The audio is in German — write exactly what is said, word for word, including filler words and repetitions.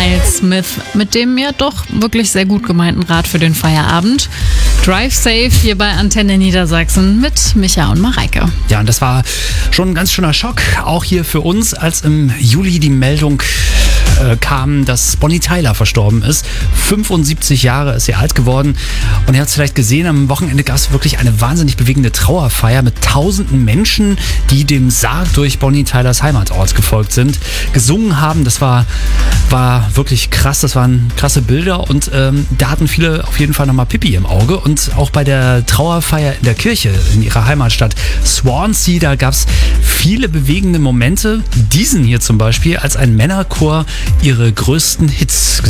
Miles Smith mit dem ja doch wirklich sehr gut gemeinten Rat für den Feierabend. Drive safe hier bei Antenne Niedersachsen mit Micha und Mareike. Ja, und das war schon ein ganz schöner Schock, auch hier für uns, als im Juli die Meldung äh, kam, dass Bonnie Tyler verstorben ist. fünfundsiebzig Jahre ist sie alt geworden. Und ihr habt es vielleicht gesehen, am Wochenende gab es wirklich eine wahnsinnig bewegende Trauerfeier mit tausenden Menschen, die dem Sarg durch Bonnie Tylers Heimatort gefolgt sind, gesungen haben. Das war, war wirklich krass, das waren krasse Bilder und ähm, da hatten viele auf jeden Fall nochmal Pipi im Auge. Und auch bei der Trauerfeier in der Kirche in ihrer Heimatstadt Swansea, da gab es viele bewegende Momente. Diesen hier zum Beispiel, als ein Männerchor ihre größten Hits gesungen